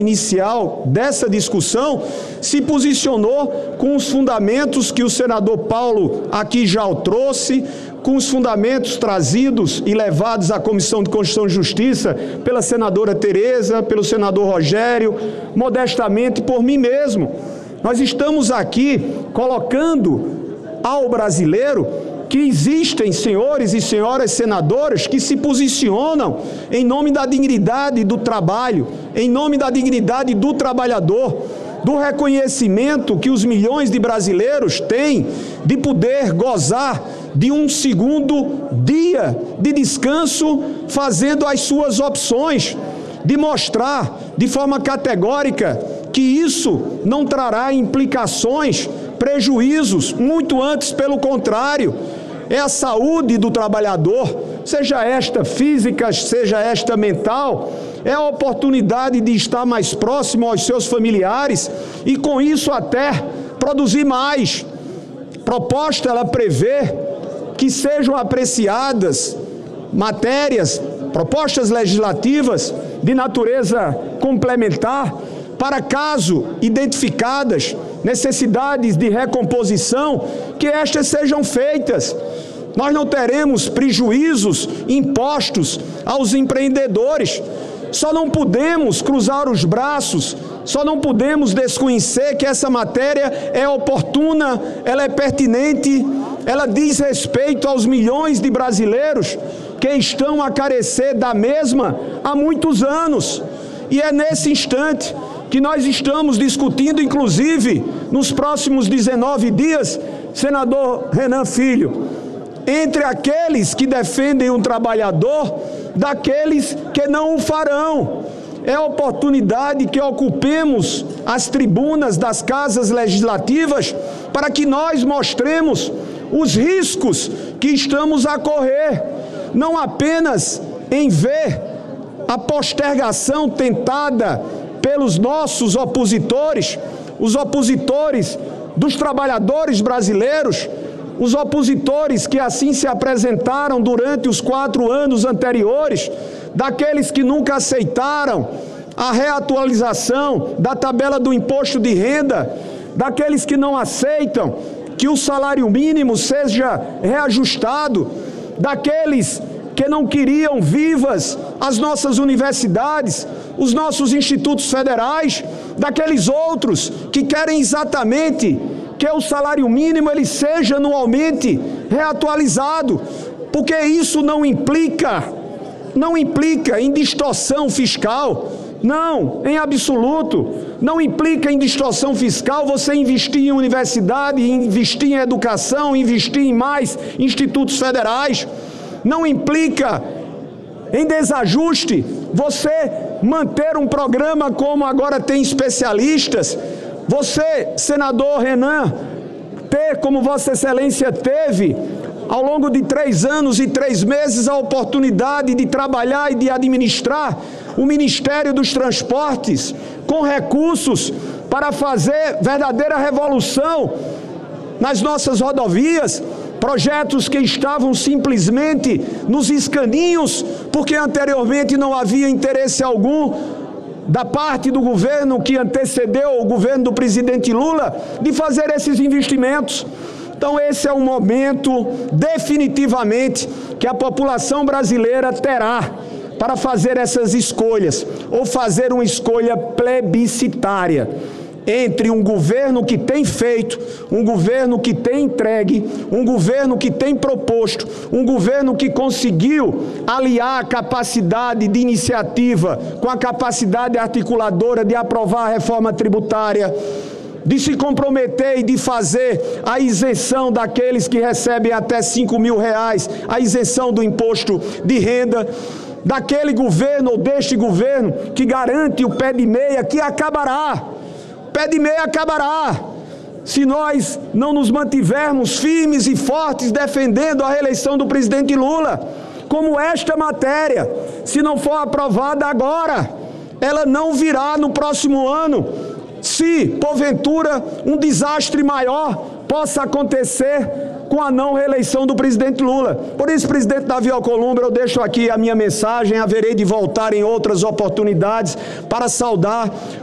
inicial dessa discussão, se posicionou com os fundamentos que o senador Paulo aqui já o trouxe, com os fundamentos trazidos e levados à Comissão de Constituição e Justiça pela senadora Tereza, pelo senador Rogério, modestamente por mim mesmo. Nós estamos aqui colocando ao brasileiro que existem senhores e senhoras senadoras que se posicionam em nome da dignidade do trabalho, em nome da dignidade do trabalhador, do reconhecimento que os milhões de brasileiros têm de poder gozar de um segundo dia de descanso fazendo as suas opções, de mostrar de forma categórica que isso não trará implicações, prejuízos, muito antes pelo contrário. É a saúde do trabalhador, seja esta física, seja esta mental, é a oportunidade de estar mais próximo aos seus familiares e com isso até produzir mais. Proposta, ela prevê que sejam apreciadas matérias, propostas legislativas de natureza complementar para caso identificadas necessidades de recomposição, que estas sejam feitas. Nós não teremos prejuízos impostos aos empreendedores. Só não podemos cruzar os braços, só não podemos desconhecer que essa matéria é oportuna, ela é pertinente, ela diz respeito aos milhões de brasileiros que estão a carecer da mesma há muitos anos. E é nesse instante que nós estamos discutindo, inclusive, nos próximos 19 dias, senador Renan Filho, entre aqueles que defendem o trabalhador, daqueles que não o farão. É a oportunidade que ocupemos as tribunas das casas legislativas para que nós mostremos os riscos que estamos a correr, não apenas em ver a postergação tentada pelos nossos opositores, os opositores dos trabalhadores brasileiros, os opositores que assim se apresentaram durante os 4 anos anteriores, daqueles que nunca aceitaram a reatualização da tabela do imposto de renda, daqueles que não aceitam que o salário mínimo seja reajustado, daqueles que não queriam vivas as nossas universidades, os nossos institutos federais, daqueles outros que querem exatamente que o salário mínimo ele seja anualmente reatualizado, porque isso não implica em distorção fiscal, não, em absoluto, não implica em distorção fiscal você investir em universidade, investir em educação, investir em mais institutos federais, não implica em desajuste você manter um programa como agora tem especialistas, você, senador Renan, ter como Vossa Excelência teve, ao longo de 3 anos e 3 meses, a oportunidade de trabalhar e de administrar o Ministério dos Transportes com recursos para fazer verdadeira revolução nas nossas rodovias, projetos que estavam simplesmente nos escaninhos, porque anteriormente não havia interesse algum da parte do governo que antecedeu o governo do presidente Lula de fazer esses investimentos. Então esse é um momento definitivamente que a população brasileira terá para fazer essas escolhas, ou fazer uma escolha plebiscitária entre um governo que tem feito, um governo que tem entregue, um governo que tem proposto, um governo que conseguiu aliar a capacidade de iniciativa com a capacidade articuladora de aprovar a reforma tributária, de se comprometer e de fazer a isenção daqueles que recebem até R$5 mil, a isenção do imposto de renda, daquele governo ou deste governo que garante o pé de meia que acabará. Pé de meia acabará se nós não nos mantivermos firmes e fortes defendendo a reeleição do presidente Lula. Como esta matéria, se não for aprovada agora, ela não virá no próximo ano. Se, porventura, um desastre maior possa acontecer com a não reeleição do presidente Lula. Por isso, presidente Davi Alcolumbre, eu deixo aqui a minha mensagem, haverei de voltar em outras oportunidades para saudar